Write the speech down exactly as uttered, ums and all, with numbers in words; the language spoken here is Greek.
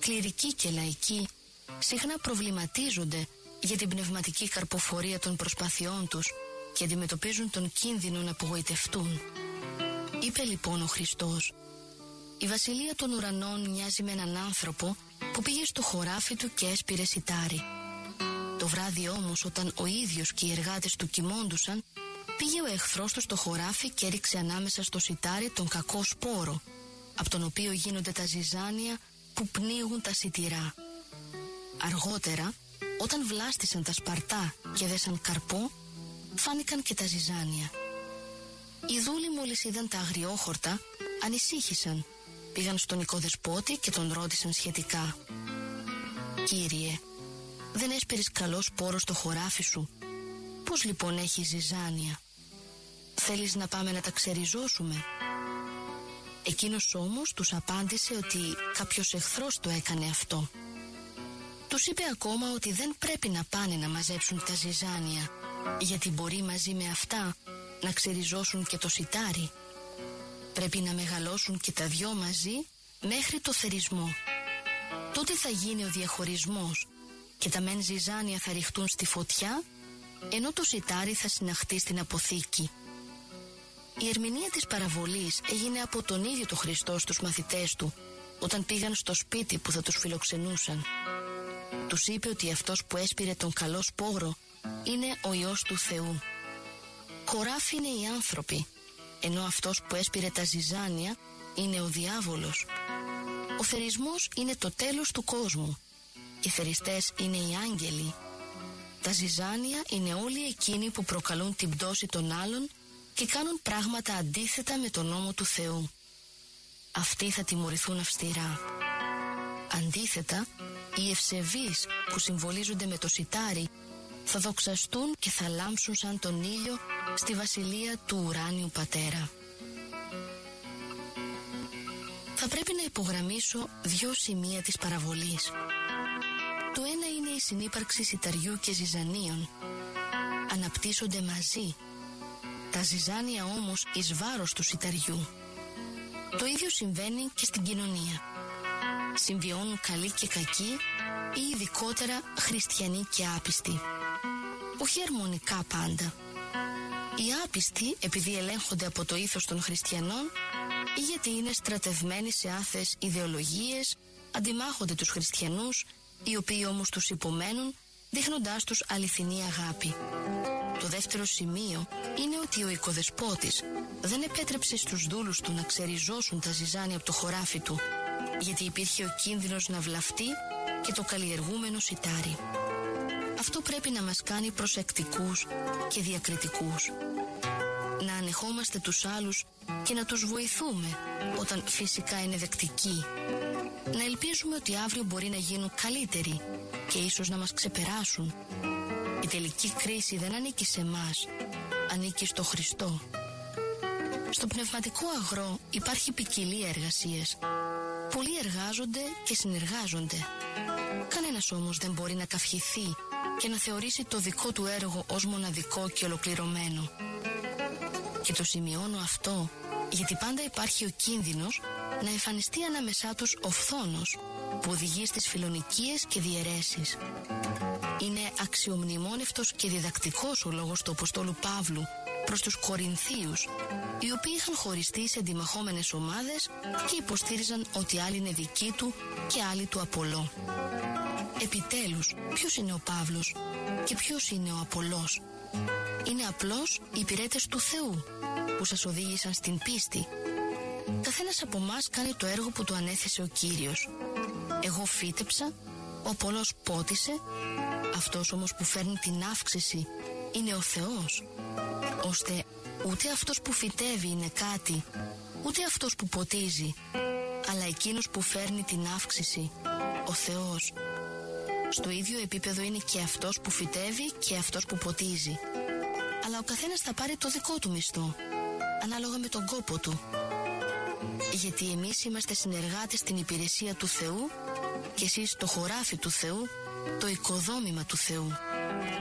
κληρικοί και λαϊκοί συχνά προβληματίζονται για την πνευματική καρποφορία των προσπαθειών τους και αντιμετωπίζουν τον κίνδυνο να απογοητευτούν. Είπε λοιπόν ο Χριστός: «Η βασιλεία των ουρανών μοιάζει με έναν άνθρωπο που πήγε στο χωράφι του και έσπηρε σιτάρι. Το βράδυ όμως, όταν ο ίδιος και οι εργάτες του κοιμώντουσαν, πήγε ο εχθρός του στο χωράφι και έριξε ανάμεσα στο σιτάρι τον κακό σπόρο, από τον οποίο γίνονται τα ζυζάνια που πνίγουν τα σιτηρά. Αργότερα, όταν βλάστησαν τα σπαρτά και δέσαν καρπό, φάνηκαν και τα ζυζάνια. Οι δούλοι μόλις είδαν τα αγριόχορτα, ανησύχησαν, πήγαν στον οικοδεσπότη και τον ρώτησαν σχετικά: «Κύριε, δεν έσπηρες καλό σπόρο στο χωράφι σου? Πώς λοιπόν έχει ζυζάνια? Θέλεις να πάμε να τα ξεριζώσουμε?» Εκείνος όμως τους απάντησε ότι κάποιος εχθρός το έκανε αυτό. Τους είπε ακόμα ότι δεν πρέπει να πάνε να μαζέψουν τα ζυζάνια, γιατί μπορεί μαζί με αυτά να ξεριζώσουν και το σιτάρι. Πρέπει να μεγαλώσουν και τα δυο μαζί μέχρι το θερισμό. Τότε θα γίνει ο διαχωρισμός και τα μεν ζυζάνια θα ρηχτούν στη φωτιά, ενώ το σιτάρι θα συναχτεί στην αποθήκη. Η ερμηνεία της παραβολής έγινε από τον ίδιο τον Χριστό στους μαθητές του, όταν πήγαν στο σπίτι που θα τους φιλοξενούσαν. Τους είπε ότι αυτός που έσπηρε τον καλό σπόρο είναι ο Υιός του Θεού. Χωράφι είναι οι άνθρωποι, ενώ αυτός που έσπηρε τα ζυζάνια είναι ο διάβολος. Ο θερισμός είναι το τέλος του κόσμου. Οι θεριστές είναι οι άγγελοι. Τα ζυζάνια είναι όλοι εκείνοι που προκαλούν την πτώση των άλλων και κάνουν πράγματα αντίθετα με τον νόμο του Θεού. Αυτοί θα τιμωρηθούν αυστηρά. Αντίθετα, οι ευσεβείς που συμβολίζονται με το σιτάρι θα δοξαστούν και θα λάμψουν σαν τον ήλιο στη βασιλεία του ουράνιου Πατέρα. Θα πρέπει να υπογραμμίσω δύο σημεία της παραβολής. Το ένα είναι η συνύπαρξη σιταριού και ζυζανίων. Αναπτύσσονται μαζί. Τα ζυζάνια όμως εις βάρος του σιταριού. Το ίδιο συμβαίνει και στην κοινωνία. Συμβιώνουν καλοί και κακοί ή ειδικότερα χριστιανοί και άπιστοι. Όχι αρμονικά πάντα. Οι άπιστοι, επειδή ελέγχονται από το ήθος των χριστιανών ή γιατί είναι στρατευμένοι σε άθεες ιδεολογίες, αντιμάχονται τους χριστιανούς, οι οποίοι όμως τους υπομένουν, δείχνοντάς τους αληθινή αγάπη. Το δεύτερο σημείο είναι ότι ο οικοδεσπότης δεν επέτρεψε στους δούλους του να ξεριζώσουν τα ζυζάνια από το χωράφι του, γιατί υπήρχε ο κίνδυνος να βλαφτεί και το καλλιεργούμενο σιτάρι. Αυτό πρέπει να μας κάνει προσεκτικούς και διακριτικούς. Να ανεχόμαστε τους άλλους και να τους βοηθούμε όταν φυσικά είναι δεκτικοί. Να ελπίζουμε ότι αύριο μπορεί να γίνουν καλύτεροι και ίσως να μας ξεπεράσουν. Η τελική κρίση δεν ανήκει σε εμάς, ανήκει στο Χριστό. Στο πνευματικό αγρό υπάρχει ποικιλία εργασίες. Πολλοί εργάζονται και συνεργάζονται. Κανένας όμως δεν μπορεί να καυχηθεί και να θεωρήσει το δικό του έργο ως μοναδικό και ολοκληρωμένο. Και το σημειώνω αυτό γιατί πάντα υπάρχει ο κίνδυνος να εμφανιστεί ανάμεσά τους ο φθόνος που οδηγεί στις φιλονικίες και διαιρέσεις. Είναι αξιομνημόνευτος και διδακτικός ο λόγος του Αποστόλου Παύλου προς τους Κορινθίους, οι οποίοι είχαν χωριστεί σε αντιμαχόμενες ομάδες και υποστήριζαν ότι άλλοι είναι δικοί του και άλλοι του Απολώ. Επιτέλους, ποιος είναι ο Παύλος και ποιος είναι ο Απολώς? Είναι απλώς οι υπηρέτες του Θεού που σας οδήγησαν στην πίστη. Καθένας από εμάς κάνει το έργο που του ανέθεσε ο Κύριος. Εγώ φύτεψα, ο Απολώς πότισε, αυτός όμως που φέρνει την αύξηση είναι ο Θεός, ώστε ούτε αυτός που φυτεύει είναι κάτι, ούτε αυτός που ποτίζει, αλλά εκείνος που φέρνει την αύξηση, ο Θεός. Στο ίδιο επίπεδο είναι και αυτός που φυτεύει και αυτός που ποτίζει, αλλά ο καθένας θα πάρει το δικό του μισθό, ανάλογα με τον κόπο του. Γιατί εμείς είμαστε συνεργάτες στην υπηρεσία του Θεού και εσείς το χωράφι του Θεού, το οικοδόμημα του Θεού.